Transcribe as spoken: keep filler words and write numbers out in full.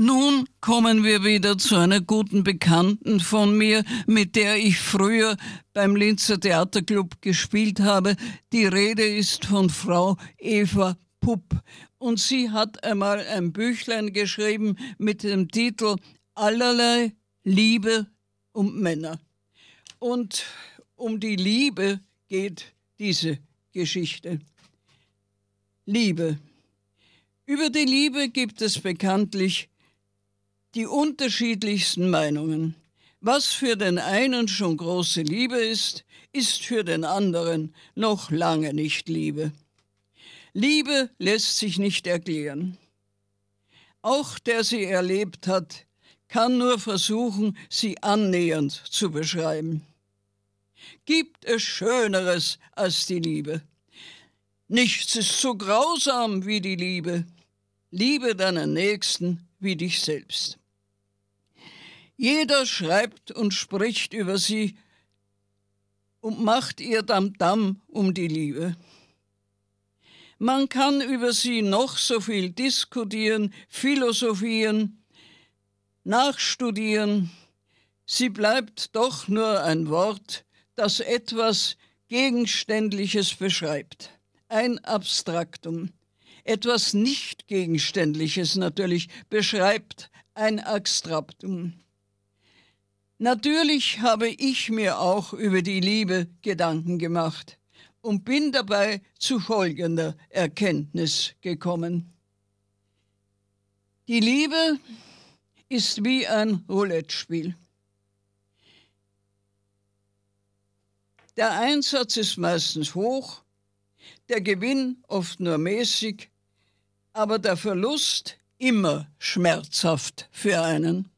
Nun kommen wir wieder zu einer guten Bekannten von mir, mit der ich früher beim Linzer Theaterclub gespielt habe. Die Rede ist von Frau Eva Pupp. Und sie hat einmal ein Büchlein geschrieben mit dem Titel Allerlei Liebe und Männer. Und um die Liebe geht diese Geschichte. Liebe. Über die Liebe gibt es bekanntlich die unterschiedlichsten Meinungen. Was für den einen schon große Liebe ist, ist für den anderen noch lange nicht Liebe. Liebe lässt sich nicht erklären. Auch der sie erlebt hat, kann nur versuchen, sie annähernd zu beschreiben. Gibt es Schöneres als die Liebe? Nichts ist so grausam wie die Liebe. Liebe deinen Nächsten wie dich selbst. Jeder schreibt und spricht über sie und macht ihr Tamtam um die Liebe. Man kann über sie noch so viel diskutieren, philosophieren, nachstudieren. Sie bleibt doch nur ein Wort, das etwas Gegenständliches beschreibt. Ein Abstraktum. Etwas Nicht-Gegenständliches natürlich beschreibt ein Abstraktum. Natürlich habe ich mir auch über die Liebe Gedanken gemacht und bin dabei zu folgender Erkenntnis gekommen. Die Liebe ist wie ein Roulette-Spiel. Der Einsatz ist meistens hoch, der Gewinn oft nur mäßig, aber der Verlust immer schmerzhaft für einen.